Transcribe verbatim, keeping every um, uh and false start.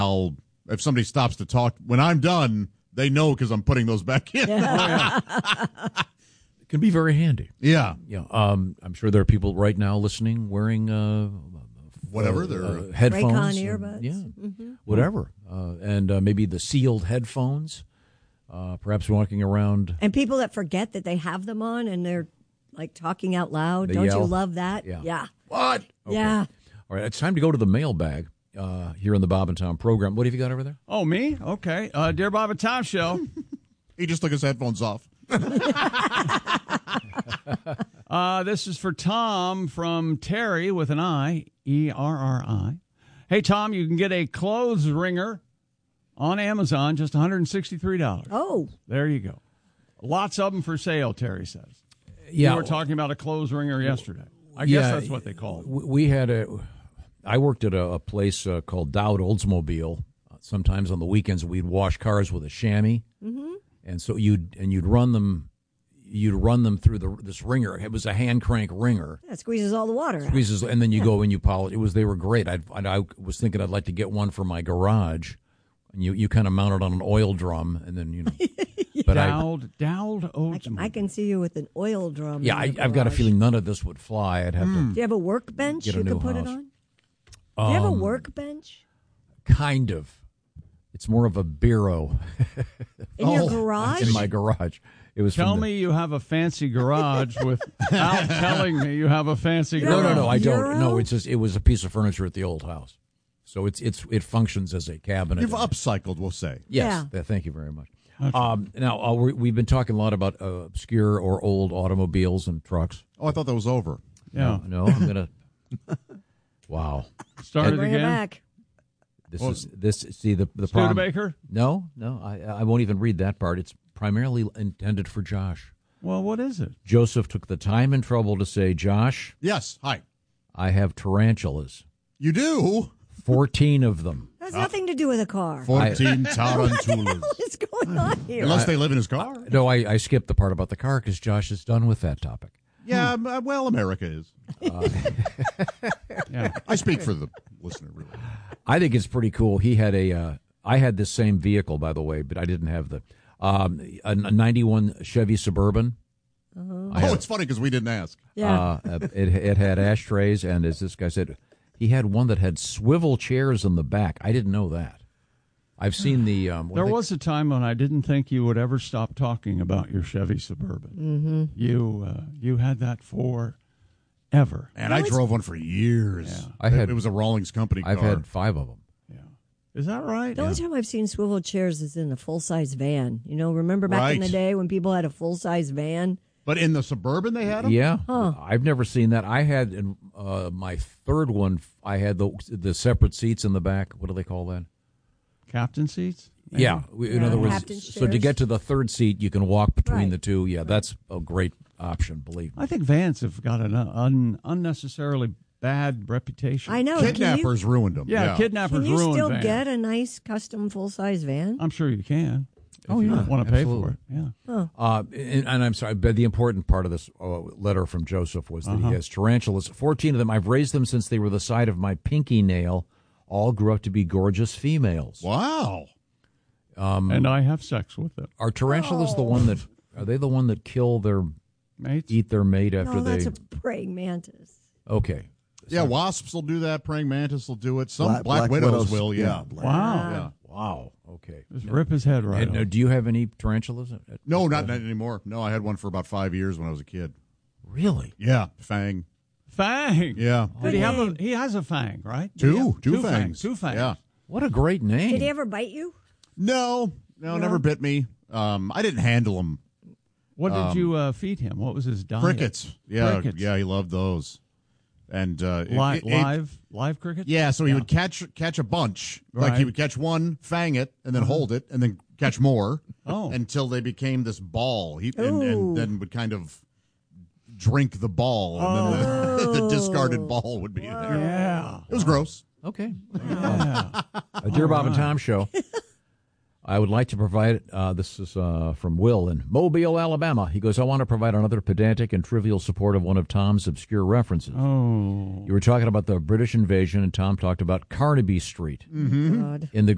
I'll, if somebody stops to talk, when I'm done, they know because I'm putting those back in. Yeah. It can be very handy. Yeah. Yeah. Um, I'm sure there are people right now listening wearing uh, whatever uh, their uh, headphones, Raycon and, earbuds. yeah, Mm-hmm. whatever, uh, and uh, maybe the sealed headphones. Uh, perhaps walking around. And people that forget that they have them on and they're like talking out loud. They Don't yell. you love that? Yeah. Yeah. What? Okay. Yeah. All right, it's time to go to the mailbag uh, here in the Bob and Tom program. What have you got over there? Oh, me? Okay. Uh, Dear Bob and Tom Show. He just took his headphones off. uh, this is for Tom from Terry with an I, E R R I. Hey, Tom, you can get a clothes wringer on Amazon, just one hundred sixty-three dollars. Oh. There you go. Lots of them for sale, Terry says. Yeah. We were talking about a clothes wringer yesterday. I yeah, guess that's what they call it. We had a, I worked at a, a place uh, called Dowd Oldsmobile. Uh, sometimes on the weekends we'd wash cars with a chamois, mm-hmm. and so you'd and you'd run them, you'd run them through the this wringer. It was a hand crank wringer. That squeezes all the water out. Squeezes, and then you yeah. go and you polish. It was they were great. I I was thinking I'd like to get one for my garage. And you, you kind of mount it on an oil drum, and then, you know. But Dowd, Dowd Oldsmobile. I, I can see you with an oil drum. Yeah, I, I've got a feeling none of this would fly. I'd have mm. to. Do you have a workbench you can put house. it on? Um, Do you have a workbench? Kind of. It's more of a bureau. In oh, your garage? In my garage. It was. Tell the, me you have a fancy garage without telling me you have a fancy garage. No, no, no, I Bureau? don't. No, it's just it was a piece of furniture at the old house. So it's it's it functions as a cabinet. You've upcycled, we'll say. Yes. Yeah. Thank you very much. Okay. Um, now, uh, we, we've been talking a lot about uh, obscure or old automobiles and trucks. Oh, I thought that was over. Yeah. No, no I'm going to... Wow. Started Bring again? it back. This Well, is... this. See, the, the Studebaker? problem... No, no, I, I won't even read that part. It's primarily intended for Josh. Well, what is it? Joseph took the time and trouble to say, Josh... Yes, hi. I have tarantulas. You do? Fourteen of them. That has nothing to do with a car. Fourteen tarantulas. What's going on here? Unless they live in his car. No, I, I skipped the part about the car because Josh is done with that topic. Yeah, hmm. uh, well, America is. Uh, yeah. I speak for the listener, really. I think it's pretty cool. He had a. Uh, I had this same vehicle, by the way, but I didn't have the um, a ninety-one Chevy Suburban. Uh-huh. Oh, had, it's funny because we didn't ask. Yeah. Uh, it it had ashtrays, and as this guy said, he had one that had swivel chairs in the back. I didn't know that. I've seen the. Um, there they, was a time when I didn't think you would ever stop talking about your Chevy Suburban. Mm-hmm. You uh, you had that for ever. And I drove one for years. Yeah. I had. It was a Rawlings Company car. I've had five of them. Yeah. Is that right? The only time I've seen swivel chairs is in a full-size van. You know, remember back Right. in the day when people had a full-size van? But in the Suburban they had them? Yeah, Huh. I've never seen that. I had in uh, my third one. I had the the separate seats in the back. What do they call that? Captain seats? Maybe? Yeah, in Yeah, other words, captain's so to chairs. get to the third seat, you can walk between Right. the two. Yeah, that's a great option. Believe me. I think vans have got an un- unnecessarily bad reputation. I know. Can you, Kidnappers ruined them. Yeah, kidnappers can you ruined still vans. get a nice custom full-size van? I'm sure you can. If Oh, you yeah, want to pay absolutely. for it. Yeah. Uh, and, and I'm sorry, but the important part of this uh, letter from Joseph was that Uh-huh. he has tarantulas. Fourteen of them. I've raised them since they were the size of my pinky nail. All grew up to be gorgeous females. Wow. Um, And I have sex with it. are tarantulas the one that? Are they the one that kill their Mates? eat their mate after no, they? that's a praying mantis. Okay. Yeah, wasps will do that. Praying mantis will do it. Some Black- black, black widows, widows, will, yeah. yeah, black- Wow. Yeah. Wow. Okay. Just rip his head right And, uh, off. do you have any tarantulas? At- No, not, not anymore. No, I had one for about five years when I was a kid. Really? Yeah, Fang. Fang. Yeah. Did he have a? name. He has a fang, right? Two. Yeah. Two, Two fangs. Two fangs. Yeah. What a great name. Did he ever bite you? No, no, No? never bit me. Um, I didn't handle them. What did Um, you uh, feed him? What was his diet? Crickets. Yeah, Crickets. yeah, he loved those. And uh, it- Li- it- it- live, live crickets. yeah, so he would catch catch a bunch. Like Right. Uh-huh. he would catch one, fang it, and then hold it, and then catch more. Oh. until they became this ball. He and, and Ooh. then would kind of drink the ball, and then the, the Oh. discarded ball would be there. Yeah. It was gross. Okay. Yeah. A Dear Bob and Tom show. I would like to provide, uh, this is uh, from Will in Mobile, Alabama. He goes, I want to provide another pedantic and trivial support of one of Tom's obscure references. Oh. You were talking about the British invasion, and Tom talked about Carnaby Street. God. In the